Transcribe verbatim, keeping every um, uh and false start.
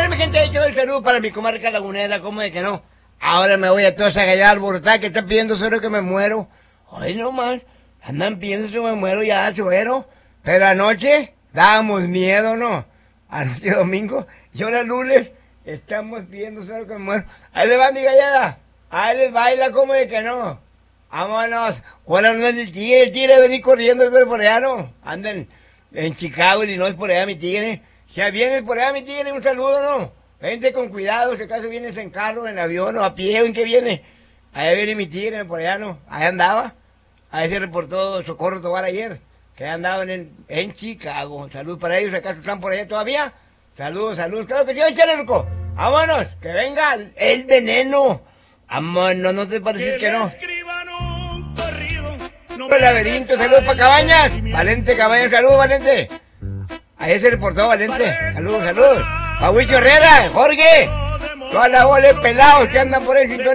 ver, mi gente, ahí quiero el saludo para mi comarca lagunera, ¿cómo de que no? Ahora me voy a toda esa gallada alborotada que están pidiendo suero que me muero. Hoy nomás, andan pidiendo que me muero ya, suero. Pero anoche dábamos miedo, ¿no? Anoche domingo y ahora lunes estamos pidiendo suero que me muero. Ahí les va mi gallada, ahí les baila, ¿cómo de que no? Vámonos. Ahora no es el tigre, el tigre venir corriendo por allá, ¿no? Andan en Chicago, Illinois, por allá mi tigre. Ya vienes por allá mi tigre, un saludo, ¿no? Vente con cuidado, si acaso vienes en carro, en avión o a pie, ¿en qué viene? Allá viene mi tigre, por allá, ¿no? Allá andaba. Ahí se reportó Socorro Tobar ayer, que andaban en, en Chicago. Saludos para ellos, ¿acaso están por allá todavía? Saludos, saludos. Claro que sí, échale, loco. Vámonos, que venga el veneno. Vámonos, no te parece que no. El laberinto, saludos para Cabañas. Valente, Cabañas, saludos, Valente. Ahí se reportó Valente. Saludos, saludos. Pa' Huicho Herrera, Jorge. Todas las bolas pelados que andan por ahí.